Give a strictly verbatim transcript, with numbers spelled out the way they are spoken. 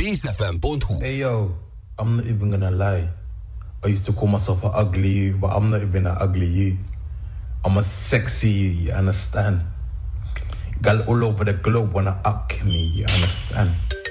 bsfm dot hu. Hey yo, I'm not even gonna lie. I used to call myself an ugly you, but I'm not even an ugly you. I'm a sexy you, you understand? Gal all over the globe wanna up me, you understand?